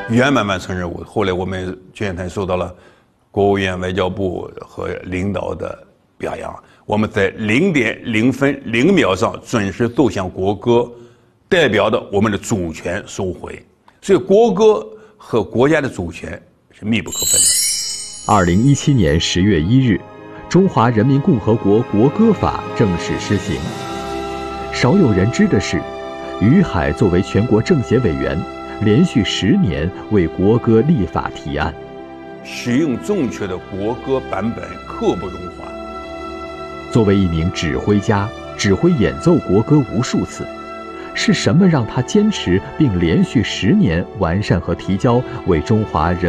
圆满完成任务。后来我们军乐团受到了国务院、外交部和领导的表扬，我们在0.0分0秒上准时奏响国歌，代表的我们的主权收回。所以国歌和国家的主权是密不可分的。 2017年10月1日，中华人民共和国国歌法正式施行。少有人知的是，于海作为全国政协委员，连续10年为国歌立法提案。 使用正确的国歌版本刻不容缓。 作为一名指挥家，指挥演奏国歌无数次，是什么让他坚持并连续10年完善和提交为中华人